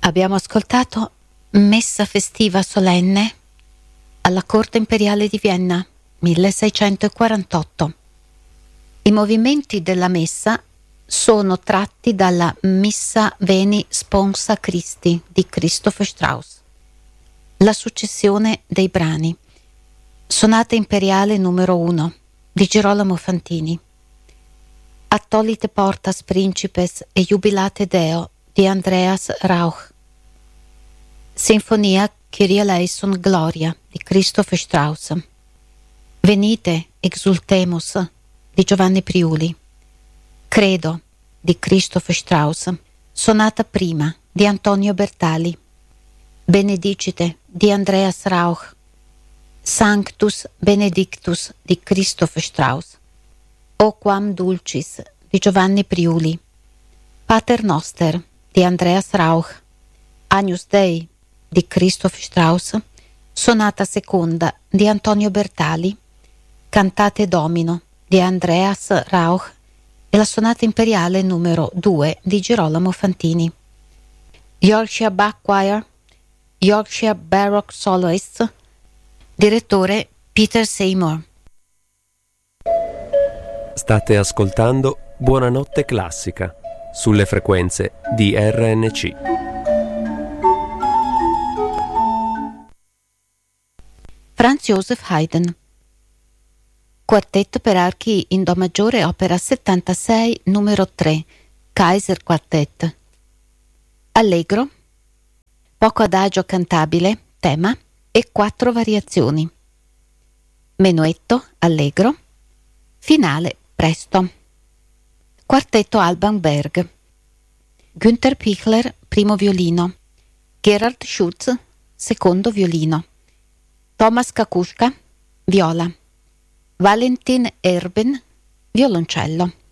Abbiamo ascoltato Messa festiva solenne alla Corte Imperiale di Vienna, 1648. I movimenti della messa sono tratti dalla Missa Veni Sponsa Christi di Christoph Strauss. La successione dei brani. Sonata imperiale numero 1 di Girolamo Fantini. Attolite portas principes e jubilate Deo di Andreas Rauch. Sinfonia Kyrie eleison Gloria di Christoph Strauss. Venite, exultemus di Giovanni Priuli. Credo di Christoph Strauss. Sonata prima di Antonio Bertali. Benedicite di Andreas Rauch. Sanctus Benedictus di Christoph Strauss. O quam dulcis di Giovanni Priuli. Pater Noster di Andreas Rauch. Agnus Dei di Christoph Strauss. Sonata seconda di Antonio Bertali. Cantate Domino di Andreas Rauch e la sonata imperiale numero 2 di Girolamo Fantini. Yorkshire Bach Choir, Yorkshire Baroque Soloists, direttore Peter Seymour. State ascoltando Buonanotte Classica sulle frequenze di RNC. Franz Joseph Haydn. Quartetto per archi in Do maggiore, opera 76, numero 3, Kaiser Quartet. Allegro, poco adagio cantabile, tema e 4 variazioni. Menuetto, allegro, finale, presto. Quartetto Alban Berg. Günther Pichler, primo violino. Gerhard Schutz, secondo violino. Thomas Kakushka, viola. Valentin Erben, violoncello.